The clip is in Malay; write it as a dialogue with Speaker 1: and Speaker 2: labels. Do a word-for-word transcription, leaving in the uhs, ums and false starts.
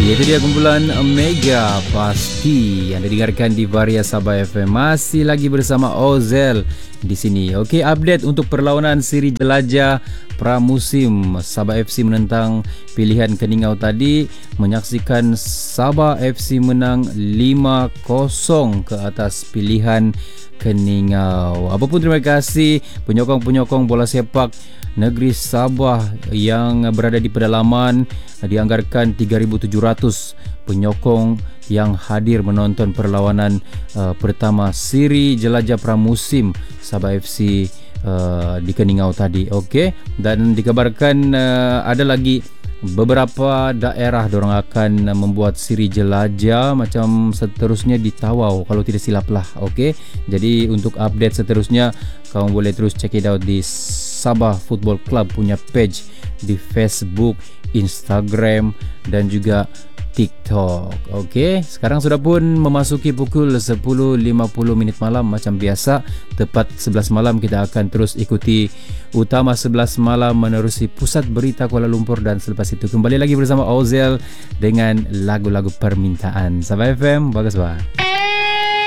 Speaker 1: Ya, itu dia kumpulan Mega Pasti yang didengarkan di Varia Sabah F M. Masih lagi bersama Ozel di sini. Okey, update untuk perlawanan siri jelajah pramusim Sabah F C menentang Pilihan Keningau tadi. Menyaksikan Sabah F C menang lima kosong ke atas Pilihan Keningau. Apapun, terima kasih penyokong-penyokong bola sepak negeri Sabah yang berada di pedalaman. Dianggarkan tiga ribu tujuh ratus penyokong yang hadir menonton perlawanan uh, pertama siri jelajah pramusim Sabah F C uh, di Keningau tadi. Okey, dan dikabarkan uh, ada lagi beberapa daerah diorang akan membuat siri jelajah macam seterusnya di Tawau kalau tidak silap lah. Okey, jadi untuk update seterusnya kamu boleh terus check it out di Sabah Football Club punya page di Facebook, Instagram dan juga TikTok. Okey, sekarang sudah pun memasuki pukul sepuluh lima puluh minit malam macam biasa. Tepat sebelas malam kita akan terus ikuti Utama sebelas malam menerusi Pusat Berita Kuala Lumpur, dan selepas itu kembali lagi bersama Ozel dengan lagu-lagu permintaan. Sabah F M, bagus bah.